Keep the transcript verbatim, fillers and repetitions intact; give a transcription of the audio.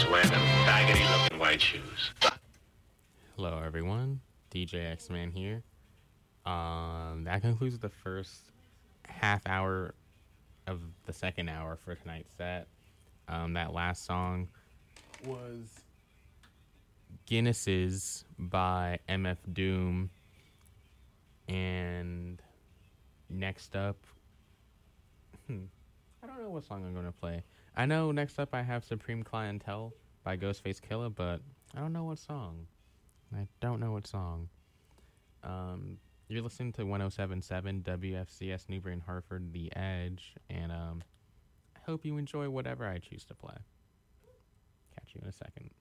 wearing them faggoty-looking white shoes. Hello, everyone. D J X-Man here. Um, that concludes the first half hour of the second hour for tonight's set. Um, that last song was Guinnesses by M F Doom. And next up, hmm, I don't know what song I'm going to play. I know next up I have Supreme Clientele by Ghostface Killah, but I don't know what song. I don't know what song. Um, you're listening to one oh seven point seven W F C S Newbury and Hartford, The Edge, and um, I hope you enjoy whatever I choose to play. Catch you in a second.